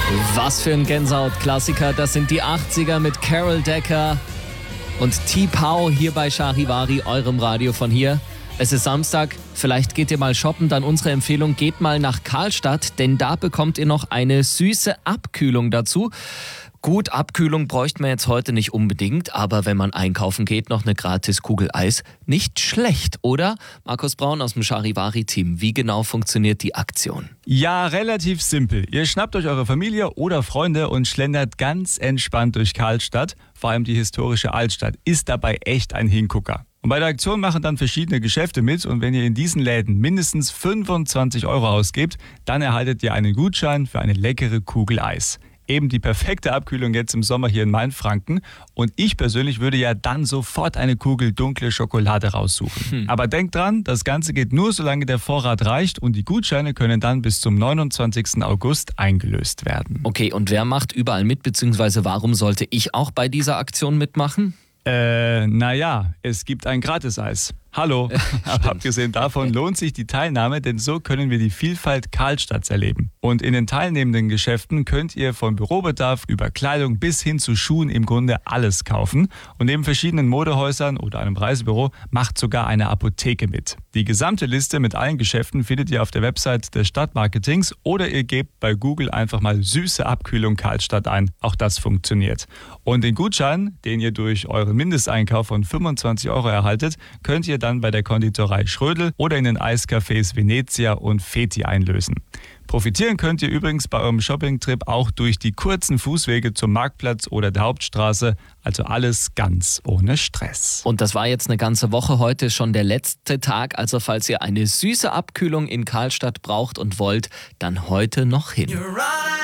Was für ein Gänsehaut-Klassiker. Das sind die 80er mit Carol Decker und T-Pow hier bei Charivari, eurem Radio von hier. Es ist Samstag, vielleicht geht ihr mal shoppen, dann unsere Empfehlung, geht mal nach Karlstadt, denn da bekommt ihr noch eine süße Abkühlung dazu. Gut, Abkühlung bräuchte man jetzt heute nicht unbedingt, aber wenn man einkaufen geht, noch eine gratis Kugel Eis. Nicht schlecht, oder? Markus Braun aus dem Charivari-Team, wie genau funktioniert die Aktion? Ja, relativ simpel. Ihr schnappt euch eure Familie oder Freunde und schlendert ganz entspannt durch Karlstadt. Vor allem die historische Altstadt ist dabei echt ein Hingucker. Und bei der Aktion machen dann verschiedene Geschäfte mit und wenn ihr in diesen Läden mindestens 25 € ausgebt, dann erhaltet ihr einen Gutschein für eine leckere Kugel Eis. Eben die perfekte Abkühlung jetzt im Sommer hier in Mainfranken. Und ich persönlich würde ja dann sofort eine Kugel dunkle Schokolade raussuchen. Aber denkt dran, das Ganze geht nur, solange der Vorrat reicht und die Gutscheine können dann bis zum 29. August eingelöst werden. Okay, und wer macht überall mit, beziehungsweise warum sollte ich auch bei dieser Aktion mitmachen? Naja, es gibt ein Gratiseis. Hallo, aber abgesehen davon lohnt sich die Teilnahme, denn so können wir die Vielfalt Karlstadts erleben. Und in den teilnehmenden Geschäften könnt ihr von Bürobedarf über Kleidung bis hin zu Schuhen im Grunde alles kaufen. Und neben verschiedenen Modehäusern oder einem Reisebüro macht sogar eine Apotheke mit. Die gesamte Liste mit allen Geschäften findet ihr auf der Website des Stadtmarketings oder ihr gebt bei Google einfach mal süße Abkühlung Karlstadt ein. Auch das funktioniert. Und den Gutschein, den ihr durch euren Mindesteinkauf von 25 € erhaltet, könnt ihr dann bei der Konditorei Schrödel oder in den Eiscafés Venezia und Feti einlösen. Profitieren könnt ihr übrigens bei eurem Shoppingtrip auch durch die kurzen Fußwege zum Marktplatz oder der Hauptstraße, also alles ganz ohne Stress. Und das war jetzt eine ganze Woche, heute ist schon der letzte Tag, also falls ihr eine süße Abkühlung in Karlstadt braucht und wollt, dann heute noch hin.